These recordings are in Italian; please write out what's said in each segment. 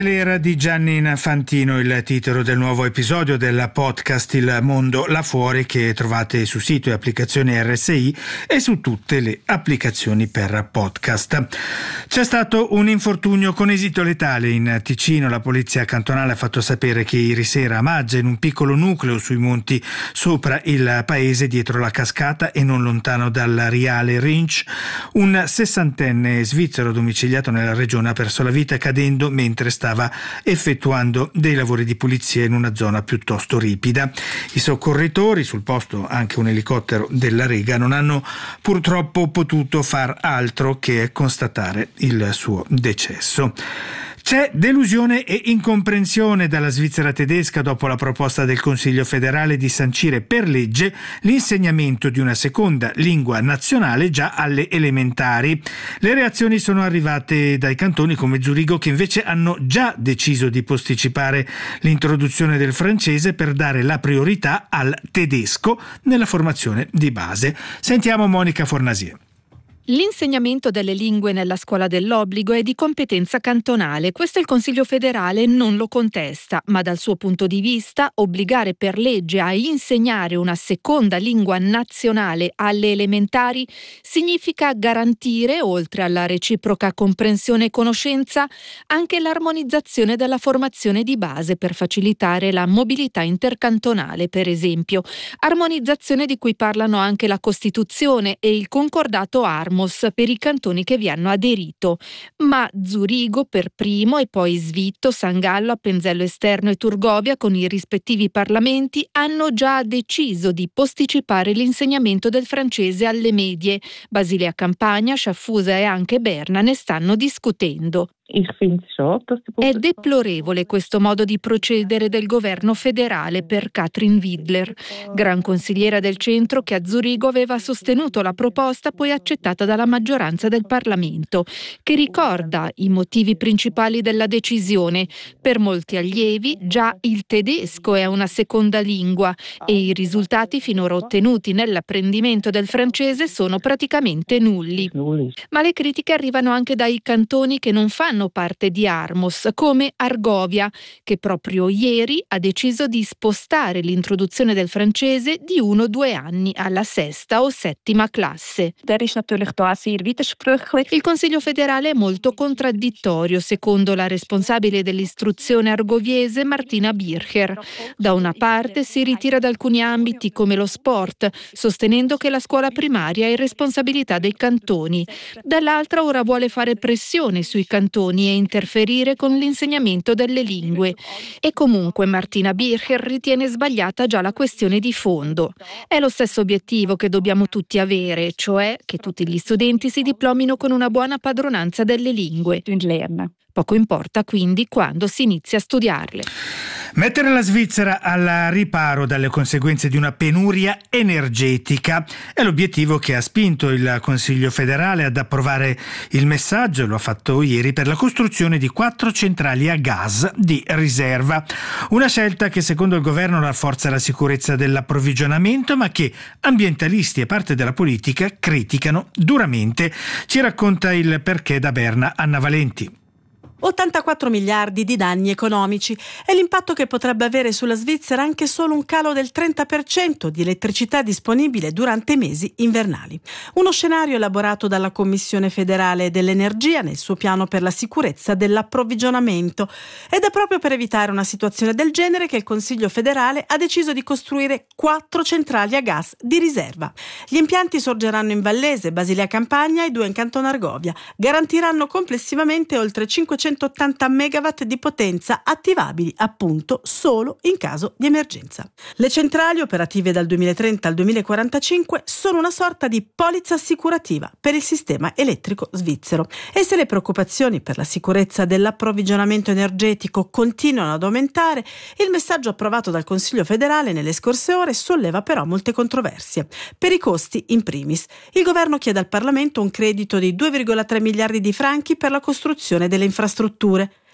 L'era di Gianni Infantino, il titolo del nuovo episodio del podcast Il Mondo là fuori, che trovate su sito e applicazioni RSI e su tutte le applicazioni per podcast. C'è stato un infortunio con esito letale in Ticino. La polizia cantonale ha fatto sapere che ieri sera a Maggia, in un piccolo nucleo sui monti sopra il paese, dietro la cascata e non lontano dal Riale Rinch, un 60enne svizzero domiciliato nella regione ha perso la vita cadendo mentre stava effettuando dei lavori di pulizia in una zona piuttosto ripida. I soccorritori, sul posto anche un elicottero della Rega, non hanno purtroppo potuto far altro che constatare il suo decesso. C'è delusione e incomprensione dalla Svizzera tedesca dopo la proposta del Consiglio federale di sancire per legge l'insegnamento di una seconda lingua nazionale già alle elementari. Le reazioni sono arrivate dai cantoni come Zurigo, che invece hanno già deciso di posticipare l'introduzione del francese per dare la priorità al tedesco nella formazione di base. Sentiamo Monica Fornasier. L'insegnamento delle lingue nella scuola dell'obbligo è di competenza cantonale. Questo il Consiglio federale non lo contesta, ma dal suo punto di vista obbligare per legge a insegnare una seconda lingua nazionale alle elementari significa garantire, oltre alla reciproca comprensione e conoscenza, anche l'armonizzazione della formazione di base per facilitare la mobilità intercantonale, per esempio. Armonizzazione di cui parlano anche la Costituzione e il concordato Armos per i cantoni che vi hanno aderito, ma Zurigo per primo e poi Svitto, San Gallo, Appenzello Esterno e Turgovia, con i rispettivi parlamenti, hanno già deciso di posticipare l'insegnamento del francese alle medie. Basilea Campagna, Sciaffusa e anche Berna ne stanno discutendo. È deplorevole questo modo di procedere del governo federale per Katrin Widler, gran consigliera del centro, che a Zurigo aveva sostenuto la proposta poi accettata dalla maggioranza del Parlamento, che ricorda i motivi principali della decisione. Per molti allievi già il tedesco è una seconda lingua e i risultati finora ottenuti nell'apprendimento del francese sono praticamente nulli. Ma le critiche arrivano anche dai cantoni che non fanno parte di Armos, come Argovia, che proprio ieri ha deciso di spostare l'introduzione del francese di 1 o 2 anni alla 6ª o 7ª classe. Il Consiglio federale è molto contraddittorio, secondo la responsabile dell'istruzione argoviese Martina Bircher. Da una parte si ritira da alcuni ambiti come lo sport, sostenendo che la scuola primaria è responsabilità dei cantoni. Dall'altra ora vuole fare pressione sui cantoni e interferire con l'insegnamento delle lingue. E comunque Martina Bircher ritiene sbagliata già la questione di fondo. È lo stesso obiettivo che dobbiamo tutti avere, cioè che tutti gli studenti si diplomino con una buona padronanza delle lingue. Poco importa quindi quando si inizia a studiarle. Mettere la Svizzera al riparo dalle conseguenze di una penuria energetica è l'obiettivo che ha spinto il Consiglio federale ad approvare il messaggio, lo ha fatto ieri, per la costruzione di 4 centrali a gas di riserva. Una scelta che secondo il governo rafforza la sicurezza dell'approvvigionamento, ma che ambientalisti e parte della politica criticano duramente. Ci racconta il perché da Berna Anna Valenti. 84 miliardi di danni economici è l'impatto che potrebbe avere sulla Svizzera anche solo un calo del 30% di elettricità disponibile durante i mesi invernali. Uno scenario elaborato dalla Commissione federale dell'energia nel suo piano per la sicurezza dell'approvvigionamento, ed è proprio per evitare una situazione del genere che il Consiglio federale ha deciso di costruire 4 centrali a gas di riserva. Gli impianti sorgeranno in Vallese, Basilea Campagna e 2 in Canton Argovia. Garantiranno complessivamente oltre 580 megawatt di potenza attivabili appunto solo in caso di emergenza. Le centrali, operative dal 2030 al 2045, sono una sorta di polizza assicurativa per il sistema elettrico svizzero. E se le preoccupazioni per la sicurezza dell'approvvigionamento energetico continuano ad aumentare, il messaggio approvato dal Consiglio federale nelle scorse ore solleva però molte controversie. Per i costi, in primis, il governo chiede al Parlamento un credito di 2,3 miliardi di franchi per la costruzione delle infrastrutture.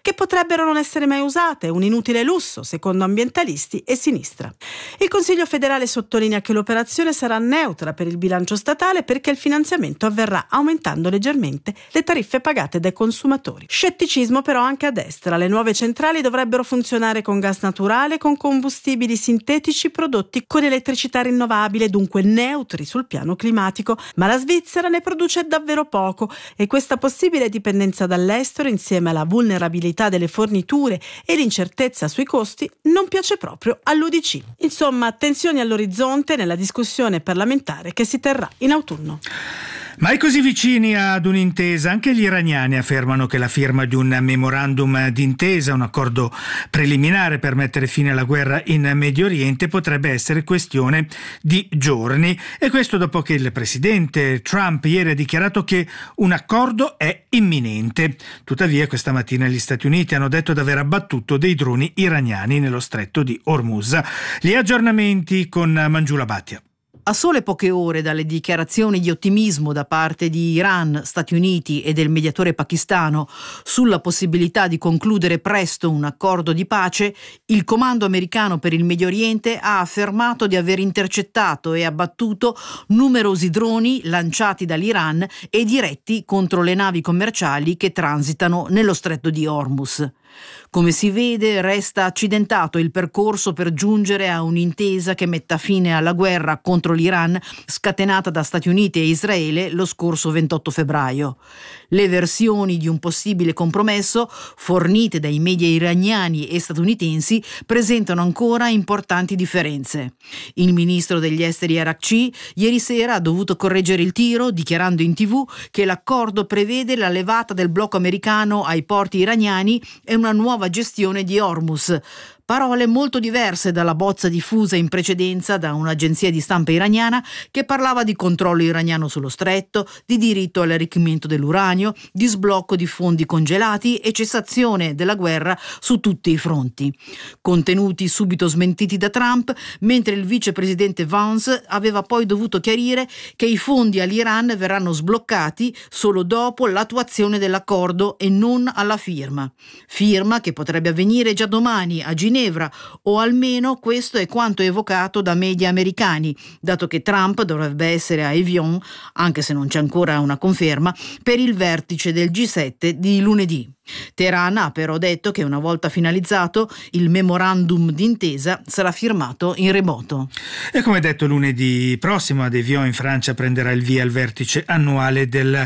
che potrebbero non essere mai usate, un inutile lusso, secondo ambientalisti e sinistra. Il Consiglio federale sottolinea che l'operazione sarà neutra per il bilancio statale perché il finanziamento avverrà aumentando leggermente le tariffe pagate dai consumatori. Scetticismo però anche a destra. Le nuove centrali dovrebbero funzionare con gas naturale, con combustibili sintetici prodotti con elettricità rinnovabile, dunque neutri sul piano climatico, ma la Svizzera ne produce davvero poco e questa possibile dipendenza dall'estero, insieme alla vulnerabilità delle forniture e l'incertezza sui costi, non piace proprio all'UDC. Insomma, attenzioni all'orizzonte nella discussione parlamentare che si terrà in autunno. Mai così vicini ad un'intesa, anche gli iraniani affermano che la firma di un memorandum d'intesa, un accordo preliminare per mettere fine alla guerra in Medio Oriente, potrebbe essere questione di giorni, e questo dopo che il presidente Trump ieri ha dichiarato che un accordo è imminente. Tuttavia questa mattina gli Stati Uniti hanno detto di aver abbattuto dei droni iraniani nello stretto di Hormuz. Gli aggiornamenti con Mangiula Bhatia. A sole poche ore dalle dichiarazioni di ottimismo da parte di Iran, Stati Uniti e del mediatore pakistano sulla possibilità di concludere presto un accordo di pace, il comando americano per il Medio Oriente ha affermato di aver intercettato e abbattuto numerosi droni lanciati dall'Iran e diretti contro le navi commerciali che transitano nello stretto di Hormuz. Come si vede, resta accidentato il percorso per giungere a un'intesa che metta fine alla guerra contro l'Iran scatenata da Stati Uniti e Israele lo scorso 28 febbraio. Le versioni di un possibile compromesso, fornite dai media iraniani e statunitensi, presentano ancora importanti differenze. Il ministro degli esteri Arakci ieri sera ha dovuto correggere il tiro, dichiarando in TV che l'accordo prevede la levata del blocco americano ai porti iraniani e una nuova gestione di Hormuz. Parole molto diverse dalla bozza diffusa in precedenza da un'agenzia di stampa iraniana che parlava di controllo iraniano sullo stretto, di diritto all'arricchimento dell'uranio, di sblocco di fondi congelati e cessazione della guerra su tutti i fronti. Contenuti subito smentiti da Trump, mentre il vicepresidente Vance aveva poi dovuto chiarire che i fondi all'Iran verranno sbloccati solo dopo l'attuazione dell'accordo e non alla firma. Firma che potrebbe avvenire già domani a Ginevra, o almeno questo è quanto evocato da media americani, dato che Trump dovrebbe essere a Evian, anche se non c'è ancora una conferma, per il vertice del G7 di lunedì. Teheran ha però detto che una volta finalizzato il memorandum d'intesa sarà firmato in remoto. E come detto, lunedì prossimo ad Evian in Francia prenderà il via il vertice annuale del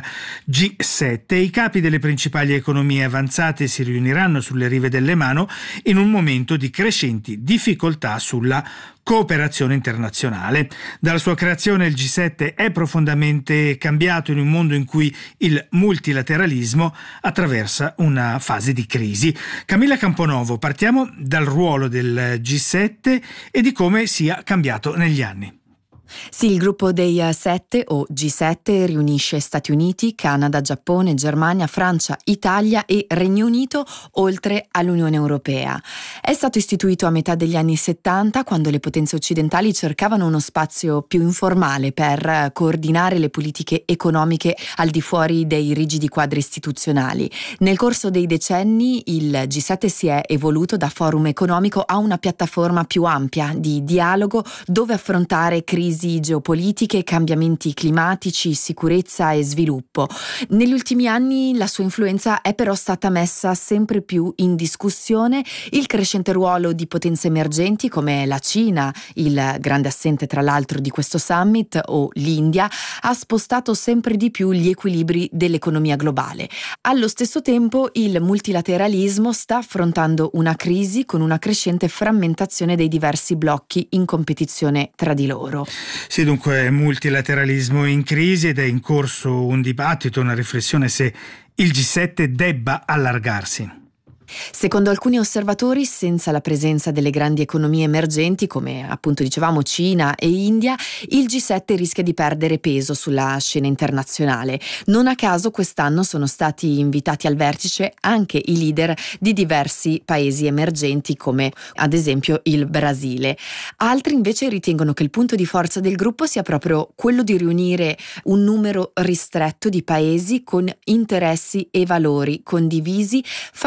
G7. I capi delle principali economie avanzate si riuniranno sulle rive del Lemano in un momento di crescenti difficoltà sulla cooperazione internazionale. Dalla sua creazione il G7 è profondamente cambiato in un mondo in cui il multilateralismo attraversa una fase di crisi. Camilla Camponovo, partiamo dal ruolo del G7 e di come sia cambiato negli anni. Sì, il gruppo dei 7 o G7 riunisce Stati Uniti, Canada, Giappone, Germania, Francia, Italia e Regno Unito, oltre all'Unione Europea. È stato istituito a metà degli anni 70, quando le potenze occidentali cercavano uno spazio più informale per coordinare le politiche economiche al di fuori dei rigidi quadri istituzionali. Nel corso dei decenni il G7 si è evoluto da forum economico a una piattaforma più ampia di dialogo dove affrontare crisi geopolitiche, cambiamenti climatici, sicurezza e sviluppo. Negli ultimi anni la sua influenza è però stata messa sempre più in discussione. Il crescente ruolo di potenze emergenti come la Cina, il grande assente tra l'altro di questo summit, o l'India, ha spostato sempre di più gli equilibri dell'economia globale. Allo stesso tempo il multilateralismo sta affrontando una crisi con una crescente frammentazione dei diversi blocchi in competizione tra di loro. Sì, dunque multilateralismo in crisi ed è in corso un dibattito, una riflessione se il G7 debba allargarsi. Secondo alcuni osservatori, senza la presenza delle grandi economie emergenti come appunto dicevamo Cina e India, il G7 rischia di perdere peso sulla scena internazionale. Non a caso quest'anno sono stati invitati al vertice anche i leader di diversi paesi emergenti come ad esempio il Brasile. Altri invece ritengono che il punto di forza del gruppo sia proprio quello di riunire un numero ristretto di paesi con interessi e valori condivisi, facilitando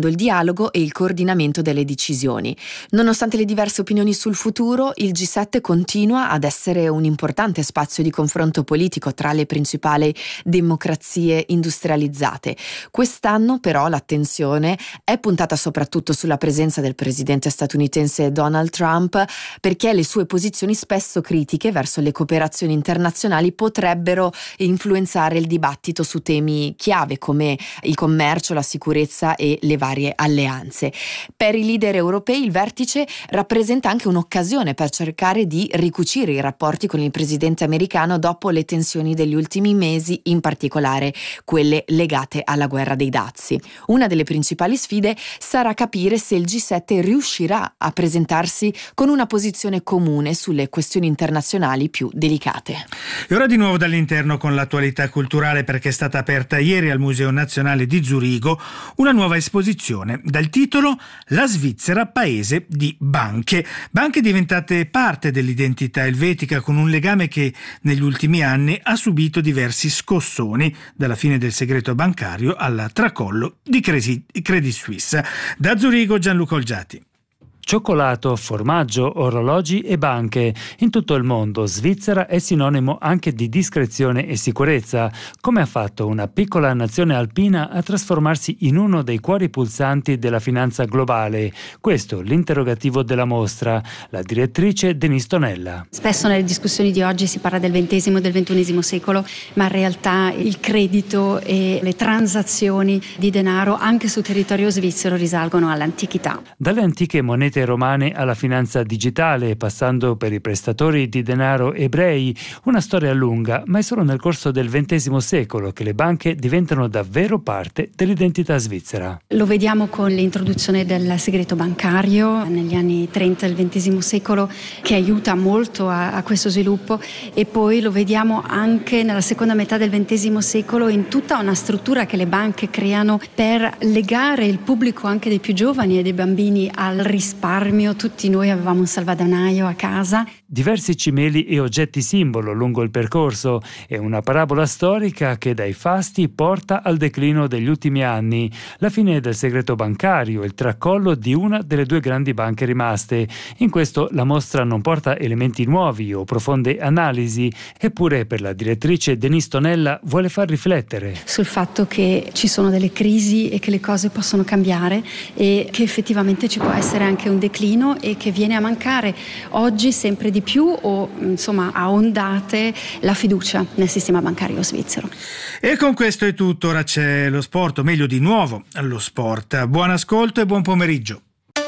rafforzando il dialogo e il coordinamento delle decisioni. Nonostante le diverse opinioni sul futuro, il G7 continua ad essere un importante spazio di confronto politico tra le principali democrazie industrializzate. Quest'anno però l'attenzione è puntata soprattutto sulla presenza del presidente statunitense Donald Trump, perché le sue posizioni spesso critiche verso le cooperazioni internazionali potrebbero influenzare il dibattito su temi chiave come il commercio, la sicurezza e le varie alleanze. Per i leader europei il vertice rappresenta anche un'occasione per cercare di ricucire i rapporti con il presidente americano dopo le tensioni degli ultimi mesi, in particolare quelle legate alla guerra dei dazi. Una delle principali sfide sarà capire se il G7 riuscirà a presentarsi con una posizione comune sulle questioni internazionali più delicate. E ora di nuovo dall'interno con l'attualità culturale, perché è stata aperta ieri al Museo Nazionale di Zurigo una nuova esposizione dal titolo La Svizzera paese di banche. Banche diventate parte dell'identità elvetica, con un legame che negli ultimi anni ha subito diversi scossoni, dalla fine del segreto bancario al tracollo di Credit Suisse. Da Zurigo Gianluca Olgiati. Cioccolato, formaggio, orologi e banche. In tutto il mondo Svizzera è sinonimo anche di discrezione e sicurezza. Come ha fatto una piccola nazione alpina a trasformarsi in uno dei cuori pulsanti della finanza globale? Questo l'interrogativo della mostra. La direttrice Denise Tonella. Spesso nelle discussioni di oggi si parla del XX e del XXI secolo, ma in realtà il credito e le transazioni di denaro anche sul territorio svizzero risalgono all'antichità. Dalle antiche monete romane alla finanza digitale, passando per i prestatori di denaro ebrei, una storia lunga, ma è solo nel corso del XX secolo che le banche diventano davvero parte dell'identità svizzera. Lo vediamo con l'introduzione del segreto bancario negli anni 30 del XX secolo, che aiuta molto a questo sviluppo, e poi lo vediamo anche nella seconda metà del XX secolo in tutta una struttura che le banche creano per legare il pubblico, anche dei più giovani e dei bambini, al risparmio. Tutti noi avevamo un salvadanaio a casa. Diversi cimeli e oggetti simbolo lungo il percorso. È una parabola storica che dai fasti porta al declino degli ultimi anni, la fine del segreto bancario, il tracollo di una delle due grandi banche rimaste. In questo la mostra non porta elementi nuovi o profonde analisi, eppure per la direttrice Denise Tonella vuole far riflettere sul fatto che ci sono delle crisi e che le cose possono cambiare, e che effettivamente ci può essere anche un declino e che viene a mancare oggi sempre di più, o insomma a ondate, la fiducia nel sistema bancario svizzero. E con questo è tutto. Ora c'è lo sport, o meglio di nuovo lo sport. Buon ascolto e buon pomeriggio.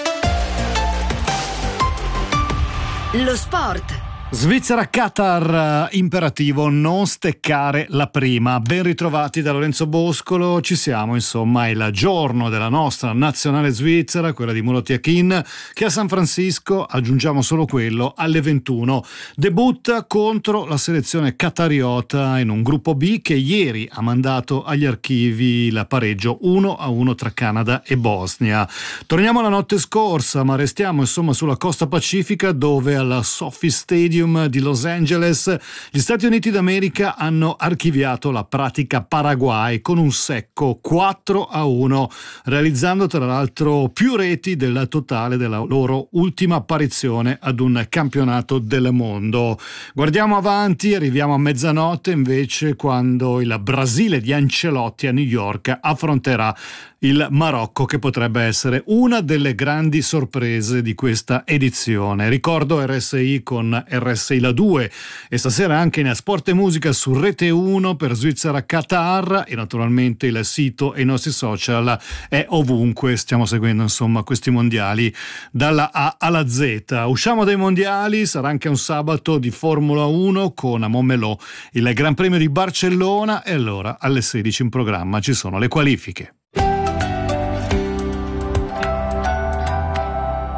Lo sport. Svizzera-Qatar, imperativo non steccare la prima. Ben ritrovati da Lorenzo Boscolo, ci siamo, insomma, è il giorno della nostra nazionale svizzera, quella di Murat Yakin, che a San Francisco, aggiungiamo solo quello, alle 21 debutta contro la selezione qatariota in un gruppo B che ieri ha mandato agli archivi il pareggio 1-1 tra Canada e Bosnia. Torniamo alla notte scorsa, ma restiamo insomma sulla costa pacifica, dove alla Sophie Stadium di Los Angeles gli Stati Uniti d'America hanno archiviato la pratica Paraguay con un secco 4-1, realizzando tra l'altro più reti del totale della loro ultima apparizione ad un campionato del mondo. Guardiamo avanti, arriviamo a mezzanotte invece, quando il Brasile di Ancelotti a New York affronterà il Marocco, che potrebbe essere una delle grandi sorprese di questa edizione. Ricordo RSI con RSI La 2 e stasera anche in Sport e Musica su Rete 1 per Svizzera-Qatar, e naturalmente il sito e i nostri social è ovunque. Stiamo seguendo insomma questi mondiali dalla A alla Z. Usciamo dai mondiali, sarà anche un sabato di Formula 1 con a Montmelò il Gran Premio di Barcellona, e allora alle 16 in programma ci sono le qualifiche.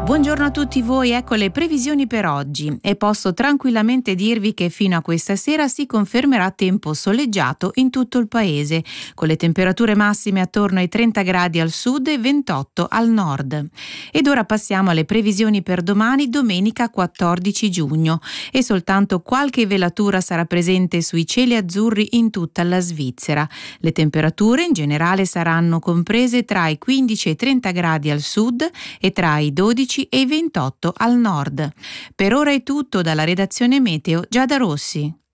Buongiorno a tutti voi, ecco le previsioni per oggi e posso tranquillamente dirvi che fino a questa sera si confermerà tempo soleggiato in tutto il paese, con le temperature massime attorno ai 30 gradi al sud e 28 al nord. Ed ora passiamo alle previsioni per domani, domenica 14 giugno, e soltanto qualche velatura sarà presente sui cieli azzurri in tutta la Svizzera. Le temperature in generale saranno comprese tra i 15 e i 30 gradi al sud e tra i 12 e i 28 al nord. Per ora è tutto dalla redazione Meteo Giada Rossi.